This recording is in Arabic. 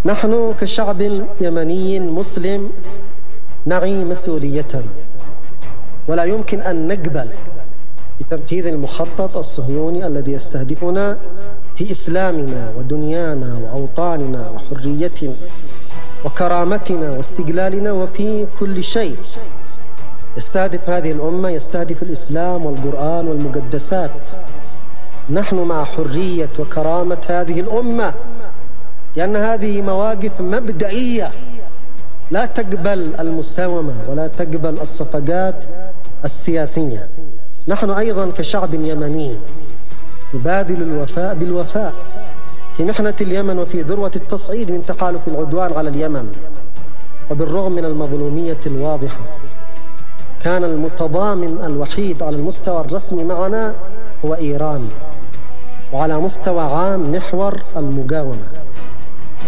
نحن كشعب يمني مسلم نعي مسؤوليتنا، ولا يمكن أن نقبل بتنفيذ المخطط الصهيوني الذي يستهدفنا في إسلامنا ودنيانا وأوطاننا وحريتنا وكرامتنا واستقلالنا وفي كل شيء. يستهدف هذه الأمة، يستهدف الإسلام والقرآن والمقدسات. نحن مع حرية وكرامة هذه الأمة، لأن هذه مواقف مبدئية لا تقبل المساومة ولا تقبل الصفقات السياسية. نحن أيضا كشعب يمني نبادل الوفاء بالوفاء في محنة اليمن وفي ذروة التصعيد من تحالف العدوان على اليمن. وبالرغم من المظلومية الواضحة، كان المتضامن الوحيد على المستوى الرسمي معنا هو إيران، وعلى مستوى عام محور المقاومة.